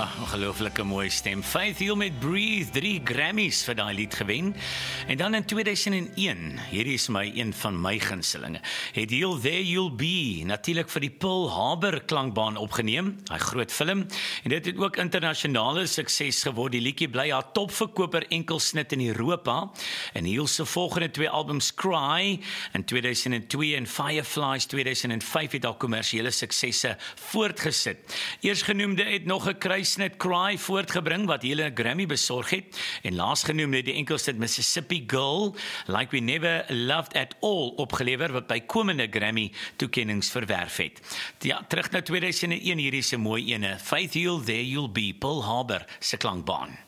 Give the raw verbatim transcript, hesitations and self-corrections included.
ongelooflike mooi stem. Faith Hill met Breathe, drie Grammys vir daai lied gewen. En dan in tweeduisend een, hierdie is my een van my gunstelinge, het Hill There You'll Be, natuurlik vir die Pearl Harbor klankbaan opgeneem, hy groot film, en dit het ook internasionale sukses geword. Die liedjie bly haar topverkoper enkelsnit in Europa, en Hill se volgende twee albums Cry in tweeduisend twee en Fireflies tweeduisend vyf het haar kommersiële suksesse voortgesit. Eers genoemde het nog 'n kruisnit Cry voortgebring wat hele Grammy besorg het, en laasgenoemde die enkelsnit Mississippi Girl, Like We Never Loved at All opgelewer wat by komende Grammy toekennings verwerf het. Ja, terug na tweeduisend een, hierdie is 'n mooi ene. Faith Hill There You'll Be, Pearl Harbor se klankbaan.